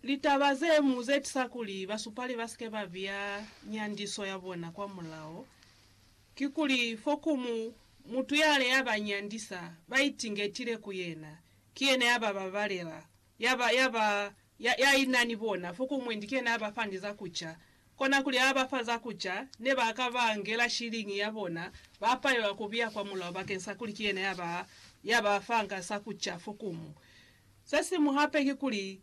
litabaze muzeti sakuli basupali baske bavya nyandiso yabona kwa mulao kikuli fokumu mutu yale yaba nyandisa baitingetire kuyena kiyene yaba babalela ya inani bona fokumu ndikene yaba fandiza kucha kona kuli aba faza kucha ne bakavangela shilingi yabona bapayo kubya kwa mulao bakensa kuli kiyene yaba fanga sakucha fokumu sasi muhape kikuli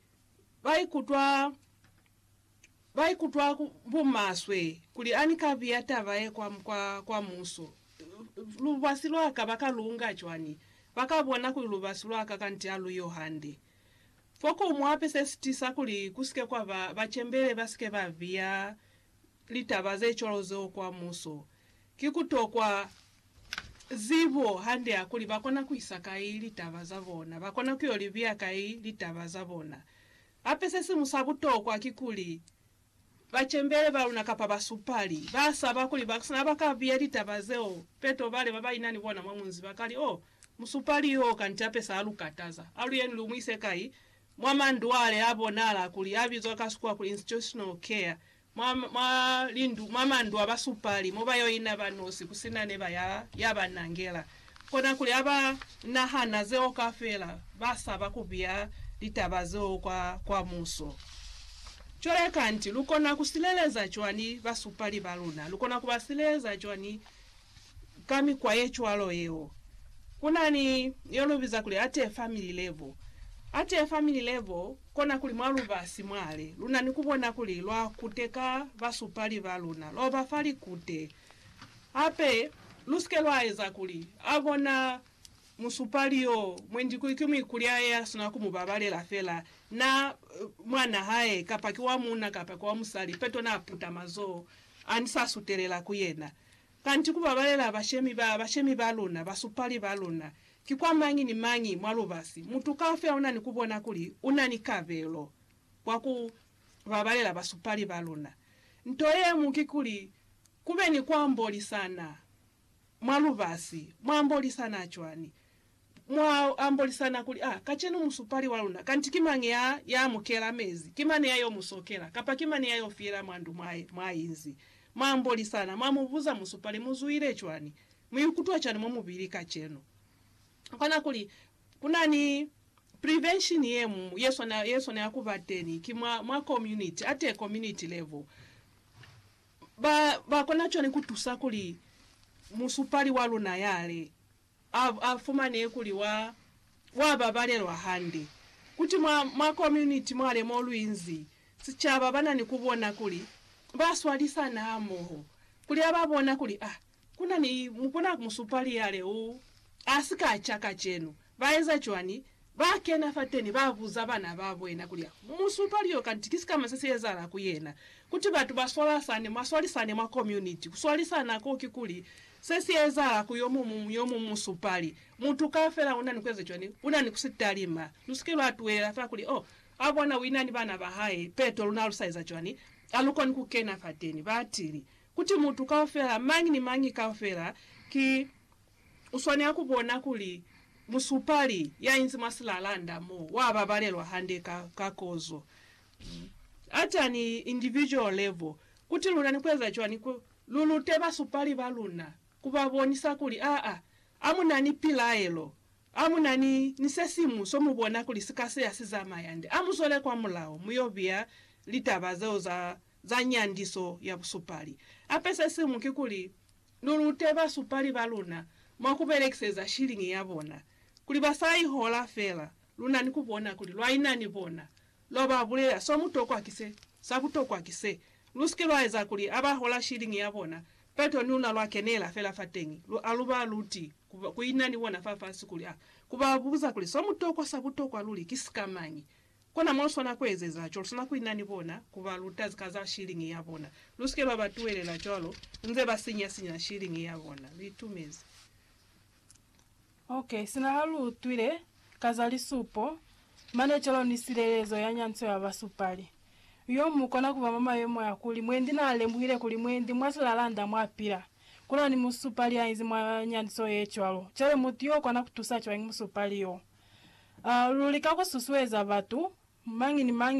Baikutwa bumaswe kuli anika vyata vae kwa muso lubasi lwaka bakalunga chwani bakabona kuli lubasi lwaka kanti alu yohande foko umwape sesitisa kuli kusike kwa bachembele basike bavia litabaze cholozo kwa muso kikutokwa zibo hande akuli bakona kuisaka ili tabaza bona bakona kuyolivia kai litabaza bona apesesi musabuto kwa kikuli bachembele baluna kapa basupali basaba kuli bakusana bakavya litabazeo peto bale baba inani bona mwamunzi bakali musupali yo kanti apesa alukataza alu yenu lumwise kai mwamandwale abonala kuli abizo kasukwa kuli institutional care mwamandu abasupali mobayo ina banosi kusinane yabanangela kona kuli aba nahana zeo kafela basaba kubya litabazeo kwa muso chole kanti lukona kusileleza chwani basupali baluna lukona kubasileza chwani kami kwa yechwalo yeo kunani yolobiza kuli ate family level kona kuli mwalubasi mwale luna nikubona kuli lwa kuteka basupali baluna lo bafali kute ape luske lwaeza kuli abona musupaliyo mwendi kulikumi kuliaya suna kumubabalela fela na mwana hae kapakiwa muna kapakiwa musali peto na puta mazo anisa suterela kuyena kanti kubabalela bashemi baluna basupali baluna kikwa mangi mwalubasi mutu kafe unani kubona kuli unani kavelo kwa kubabalela basupali baluna ntoye mukikuli kube ni kwamboli sana mwalubasi mwamboli sana chwani amboli sana kuli kachenu musupali waluna kanti kimangi ya mukela mezi kimani yayo musokela kapa kimani yayo fiera mwandu mwainzi mwamboli sana mwamuvuza musupali muzuire chwani muyukutwa chani mwamubiri kachenu kana kuli kunani prevention yemu yeso na yakuvateni mwa community ate community level ba kona choni kutusa kuli musupali waluna yale afumane kuli wa babalelwa hande kuti mwa community mwale molwinzi sichaba banani kubona kuli baswalisa na amoho kuli ababona kuli kuna ni mukona musupali yale asika chaka chenu baeza chwani bakena fateni bavuza bana babwena kuli musupali yo kanti kisikama sesiyezala kuyena kuti batu baswalisane mwa community kuswalisana ko kikuli sesiyezala kuyomu musupali mutu kafela unani kweze chwani unani kusitalima lusikilo atuwela fa kuli abona winani bana bahaye peto lunalusaiza chwani alukoni kukena fateni batili kuti mutu kafela mangi kafela ki uswani akubona kuli musupali yainzi masilalanda mo wababalelwa hande kakozo ata ni individual level kuti luna nikweza chwani lulute basupali baluna kubabonisa kuli amunani pilaelo amunani nisesimu somubona kuli sikase yasiza mayande amusole kwa mulao muyobia litabazeo za nyandiso ya busupali apesa simu kikuli lulute basupali baluna mwakubelekiseza shilingi yabona kuli basai hola fela luna nikubona kuli lwainani bona loba bulela so mutoko akise sabutoko akise luske lwaeza kuli aba hola shilingi yabona peto nuna lwakenela fela fatengi aluba luti kuinani bona fafasi kuli kubabuza kuli so mutoko sabutoko aluli kisikamanyi kona mosona kwezeza cho sona kuinani bona kubaluta zikaza shilingi yabona luske baba tuwelela cholo nze basinya shilingi yabona litumezi. Okay, sina halu twile kazali supo mane chalo nisilelezo ya nyanso ya basupali yo mukona kuba mama yemo yakuli mwendi na alembuhile kuli mwendi mwasilalanda mwapira kuna ni musupali yainzi mwa nyanso yechwalo chale mutiyo kona kutusa chwa musupali yo lulikako susweza batu mangi